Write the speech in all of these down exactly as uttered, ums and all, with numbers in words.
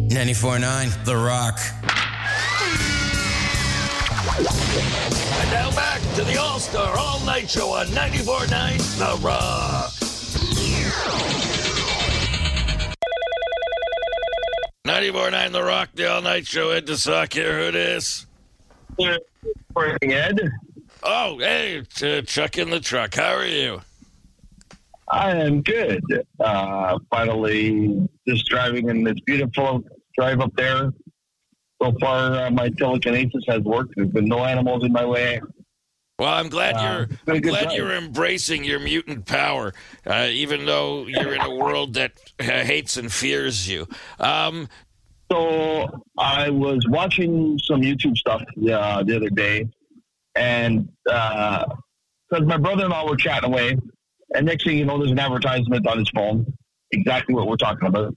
ninety-four point nine The Rock. And now back to the All-Star All-Night Show on ninety-four point nine The Rock. ninety-four point nine The Rock, the All-Night Show. Ed DeSock here. Who this? Good morning, Ed. Oh, hey, it's, uh, Chuck in the truck. How are you? I am good. Uh, finally, just driving in this beautiful drive up there. So far, uh, my telekinesis has worked. There's been no animals in my way. Well, I'm glad Uh, you're. it's been a I'm good glad time. you're embracing your mutant power, uh, even though you're in a world that uh, hates and fears you. Um, So I was watching some YouTube stuff uh, the other day, and because my brother-in-law were chatting away, and next thing you know, there's an advertisement on his phone, exactly what we're talking about.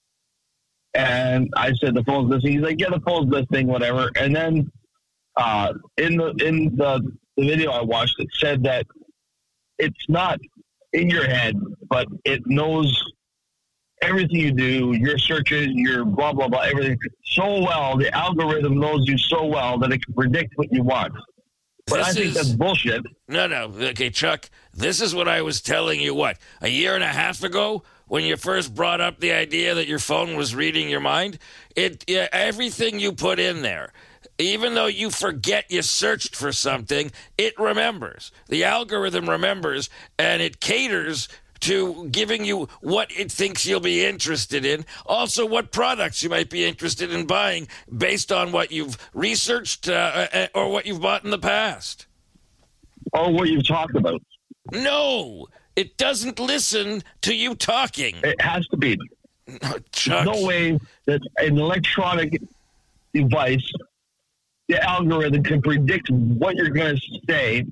And I said, the phone's listening. He's like, yeah, the phone's listening, whatever. And then uh, in the in the, the video I watched, it said that it's not in your head, but it knows everything you do, your searches, your blah, blah, blah, everything so well. The algorithm knows you so well that it can predict what you want. But This I think is- that's bullshit. no, no. Okay, Chuck, this is what I was telling you, what, a year and a half ago when you first brought up the idea that your phone was reading your mind? It yeah, everything you put in there, even though you forget you searched for something, it remembers. The algorithm remembers, and it caters to giving you what it thinks you'll be interested in. Also, what products you might be interested in buying based on what you've researched uh, uh, or what you've bought in the past. Or what you've talked about. No, it doesn't listen to you talking. It has to be. Chuck. No way that an electronic device, the algorithm can predict what you're going to say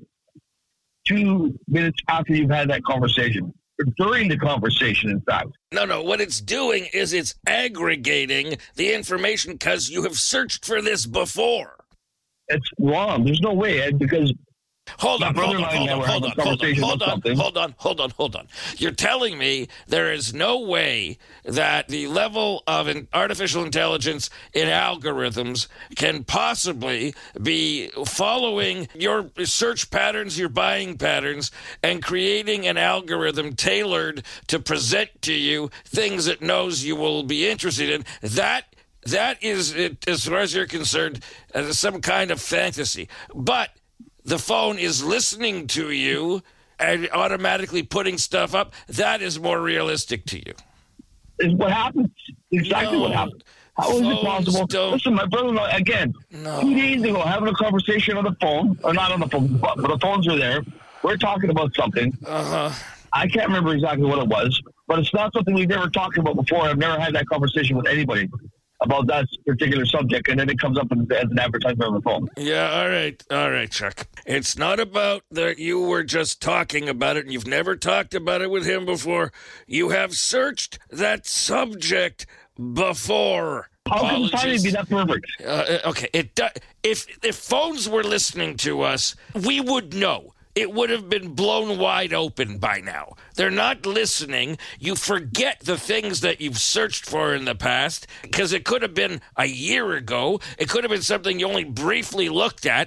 two minutes after you've had that conversation. Or during the conversation, in fact. No, no. What it's doing is it's aggregating the information because you have searched for this before. It's wrong. There's no way, Ed, because Hold My on, hold on, brother and I hold on, never hold had on, a hold on, conversation hold about on, something. hold on, hold on, hold on. You're telling me there is no way that the level of an artificial intelligence in algorithms can possibly be following your search patterns, your buying patterns, and creating an algorithm tailored to present to you things it knows you will be interested in. That that is, as far as you're concerned, uh, some kind of fantasy. But the phone is listening to you and automatically putting stuff up. That is more realistic to you. is what happens. Exactly No, what happened. How is phones it possible? don't- Listen, my brother-in-law, again, No. two days ago, having a conversation on the phone, or not on the phone, but, but the phones are there. We're talking about something. Uh-huh. I can't remember exactly what it was, but it's not something we've never talked about before. I've never had that conversation with anybody about that particular subject, and then it comes up as an advertisement on the phone. Yeah, all right. All right, Chuck. It's not about that you were just talking about it and you've never talked about it with him before. You have searched that subject before. How can the timing Apologies. be that perfect? Uh, okay, it do- if if phones were listening to us, we would know. It would have been blown wide open by now. They're not listening. You forget the things that you've searched for in the past because it could have been a year ago. It could have been something you only briefly looked at.